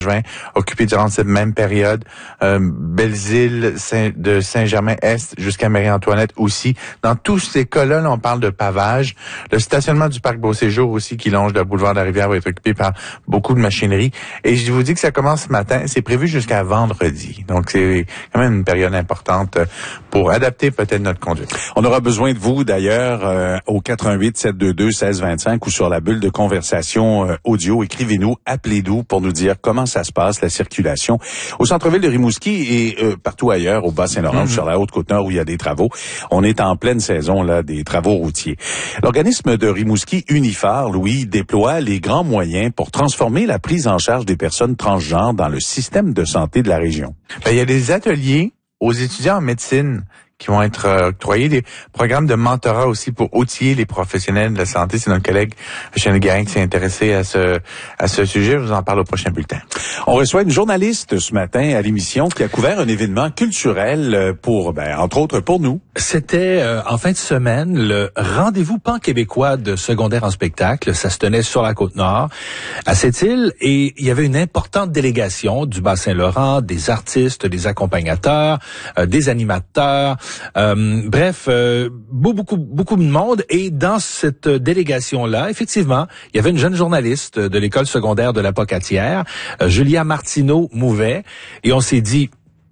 juin, occupé durant cette même période. Belle-Île de Saint-Germain-Est jusqu'à Marie-Antoinette aussi. Dans tous ces cas-là, on parle de pavage. Le stationnement du parc Beau-Séjour aussi, qui longe le boulevard de la Rivière, va être occupé par beaucoup de machinerie. Et je vous dis que ça commence ce matin. C'est prévu jusqu'à vendredi. Donc, c'est quand même une période importante pour adapter peut-être notre conduite. On aura besoin de vous, d'ailleurs, au 88-722-1625 ou sur la bulle de conversation audio. Écrivez-nous, appelez-nous pour nous dire comment ça se passe, la circulation au centre-ville de Rimouski et partout ailleurs, au Bas-Saint-Laurent, sur la Haute-Côte-Nord où il y a des travaux. On est en pleine saison là des travaux routiers. L'organisme de Rimouski Uniphar, Louis, déploie les grands moyens pour transformer la prise en charge des personnes transgenres dans le système de santé de la région. Il y a des ateliers aux étudiants en médecine qui vont être octroyés, des programmes de mentorat aussi pour outiller les professionnels de la santé. C'est notre collègue Shane Guérin qui s'est intéressé à ce sujet. Je vous en parle au prochain bulletin. On reçoit une journaliste ce matin à l'émission qui a couvert un événement culturel pour, entre autres, pour nous. C'était en fin de semaine le rendez-vous pan-québécois de secondaire en spectacle. Ça se tenait sur la Côte-Nord, à Sept-Îles, et il y avait une importante délégation du Bas-Saint-Laurent, des artistes, des accompagnateurs, des animateurs. Bref, beaucoup de monde. Et dans cette délégation-là, effectivement, il y avait une jeune journaliste de l'école secondaire de la Pocatière, Julia Martineau-Mouvet, et on s'est dit,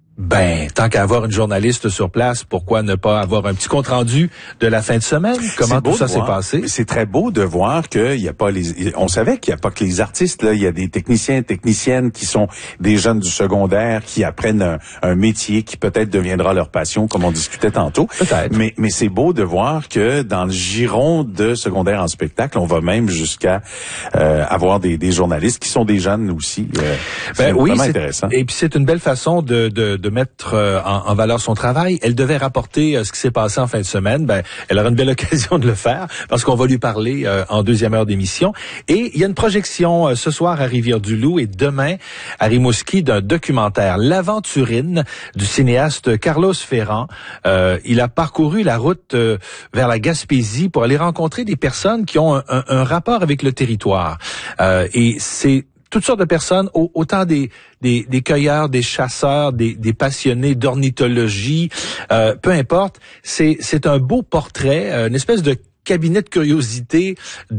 tant qu'à avoir une journaliste sur place, pourquoi ne pas avoir un petit compte-rendu de la fin de semaine? Comment tout ça s'est passé? C'est très beau de voir qu'il y a pas on savait qu'il n'y a pas que les artistes, là. Il y a des techniciens, techniciennes qui sont des jeunes du secondaire, qui apprennent un métier qui peut-être deviendra leur passion, comme on discutait tantôt. Peut-être. Mais c'est beau de voir que dans le giron de secondaire en spectacle, on va même jusqu'à avoir des journalistes qui sont des jeunes aussi. C'est vraiment intéressant. Et puis c'est une belle façon de mettre en valeur son travail. Elle devait rapporter ce qui s'est passé en fin de semaine. Elle aura une belle occasion de le faire parce qu'on va lui parler en deuxième heure d'émission. Et il y a une projection ce soir à Rivière-du-Loup et demain à Rimouski d'un documentaire, L'Aventurine, du cinéaste Carlos Ferrand. Il a parcouru la route vers la Gaspésie pour aller rencontrer des personnes qui ont un rapport avec le territoire. Et c'est toutes sortes de personnes, autant des cueilleurs, des chasseurs, des passionnés d'ornithologie, peu importe. C'est un beau portrait, une espèce de cabinet de curiosité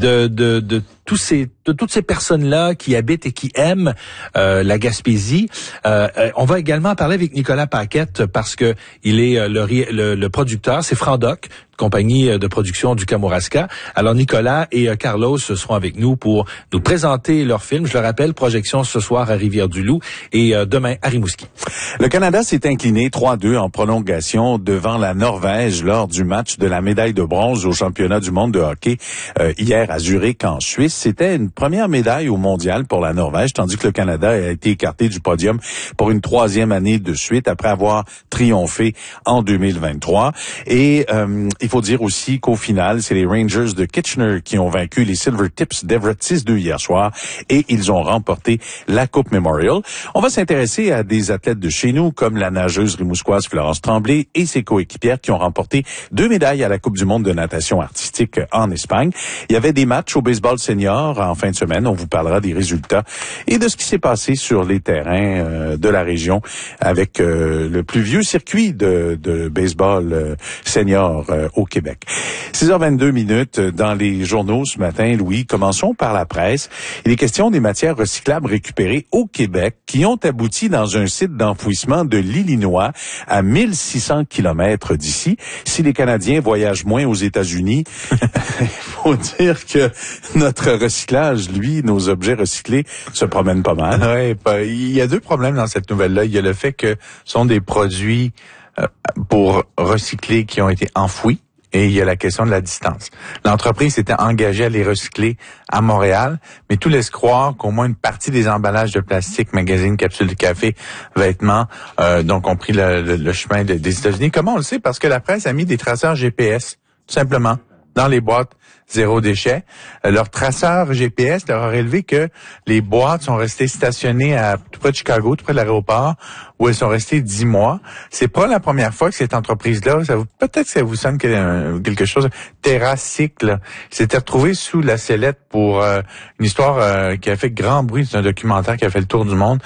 de toutes ces personnes-là qui habitent et qui aiment la Gaspésie. On va également parler avec Nicolas Paquette parce que il est le producteur, c'est Frandoc, compagnie de production du Kamouraska. Alors Nicolas et Carlos seront avec nous pour nous présenter leur film. Je le rappelle, projection ce soir à Rivière-du-Loup et demain à Rimouski. Le Canada s'est incliné 3-2 en prolongation devant la Norvège lors du match de la médaille de bronze au championnat du monde de hockey hier à Zurich en Suisse. C'était une première médaille au mondial pour la Norvège, tandis que le Canada a été écarté du podium pour une troisième année de suite après avoir triomphé en 2023. Et il faut dire aussi qu'au final, c'est les Rangers de Kitchener qui ont vaincu les Silvertips d'Everett 6-2 hier soir et ils ont remporté la Coupe Memorial. On va s'intéresser à des athlètes de chez nous comme la nageuse rimousquoise Florence Tremblay et ses coéquipières qui ont remporté 2 médailles à la Coupe du monde de natation artistique en Espagne. Il y avait des matchs au baseball senior en fin de semaine. On vous parlera des résultats et de ce qui s'est passé sur les terrains de la région avec le plus vieux circuit de baseball senior au Québec. 6h22 dans les journaux ce matin, Louis. Commençons par la presse. Il est question des matières recyclables récupérées au Québec qui ont abouti dans un site d'enfouissement de l'Illinois à 1600 kilomètres d'ici. Si les Canadiens voyagent moins aux États-Unis, il faut dire que notre recyclage, lui, nos objets recyclés, se promènent pas mal. Oui, il y a 2 problèmes dans cette nouvelle-là. Il y a le fait que ce sont des produits pour recycler qui ont été enfouis. Et il y a la question de la distance. L'entreprise s'était engagée à les recycler à Montréal, mais tout laisse croire qu'au moins une partie des emballages de plastique, magazines, capsules de café, vêtements, donc ont pris le chemin des États-Unis. Comment on le sait? Parce que la presse a mis des traceurs GPS, tout simplement, dans les boîtes zéro déchet. Leur traceur GPS leur a relevé que les boîtes sont restées stationnées tout près de Chicago, tout près de l'aéroport, où elles sont restées 10 mois. C'est pas la première fois que cette entreprise-là, peut-être que ça vous sonne quelque chose, TerraCycle, s'était retrouvée sous la sellette pour une histoire qui a fait grand bruit. C'est un documentaire qui a fait le tour du monde.